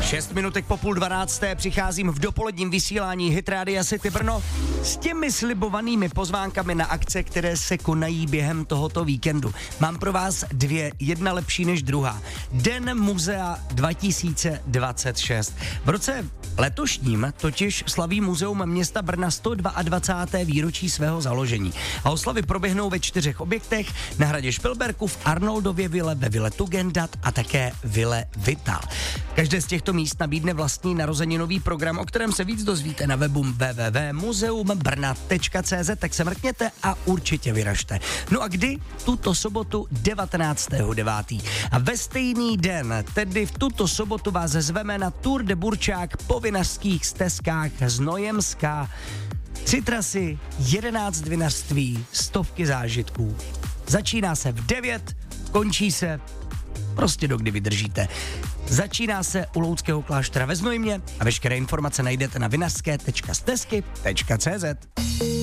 6 minutek po 11:30 přicházím v dopoledním vysílání Hit Rádia City Brno s těmi slibovanými pozvánkami na akce, které se konají během tohoto víkendu. Mám pro vás dvě, jedna lepší než druhá. Den muzea 2026. V roce letošním totiž slaví Muzeum města Brna 122. výročí svého založení. A oslavy proběhnou ve 4 objektech: na hradě Špilberku, v Arnoldově vile, ve vile Tugendhat a také vile Vital. Každé z těchto míst nabídne vlastní narozeninový program, o kterém se víc dozvíte na webu www.muzeumbrna.cz, tak se mrkněte a určitě vyražte. No a kdy? Tuto sobotu 19.9. A ve stejný den, tedy v tuto sobotu, vás zveme na Tour de Burčák po vinařských stezkách z Nojemska. 3 trasy, 11 vinařství, stovky zážitků. Začíná se v 9, končí se prostě dokdy vydržíte. Začíná se u Lounského kláštera ve Znojmě a veškeré informace najdete na vinařské.stezky.cz.